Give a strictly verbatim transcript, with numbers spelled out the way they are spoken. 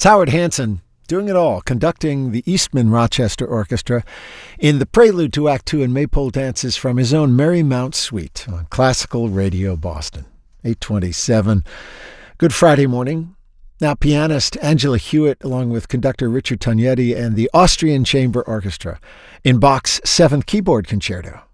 It's Howard Hanson doing it all, conducting the Eastman Rochester Orchestra in the prelude to Act Two and Maypole dances from his own Marymount Suite on Classical Radio Boston. eight twenty-seven. Good Friday morning. Now pianist Angela Hewitt along with conductor Richard Tognetti and the Austrian Chamber Orchestra in Bach's Seventh Keyboard Concerto